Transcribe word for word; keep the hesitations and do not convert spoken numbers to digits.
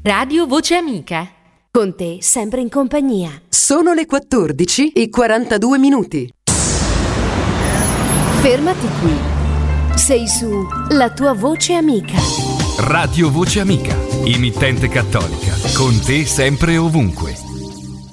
Radio Voce Amica. Con te sempre in compagnia. Sono le quattordici e quarantadue minuti. Fermati qui. Sei su La tua voce amica. Radio Voce Amica, emittente cattolica. Con te sempre e ovunque.